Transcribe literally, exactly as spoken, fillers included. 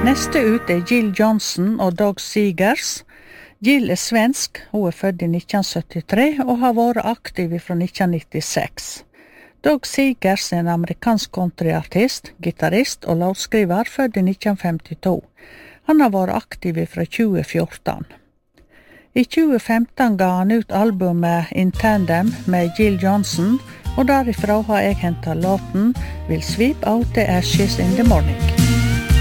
Neste ut er Jill Johnson og Doug Seegers. Jill er svensk, hun er født i nitten syttitre og har vært aktiv fra nitten nittiseks. Doug Seegers er en amerikansk countryartist, gitarrist og låtskriver født i nitten femtito. Han har vært aktiv fra tjue fjorten. I tjue femten ga han ut albumet In Tandem med Jill Johnson, og derifra har jeg hentet låten Will Sweep Out the Ashes in the Morning.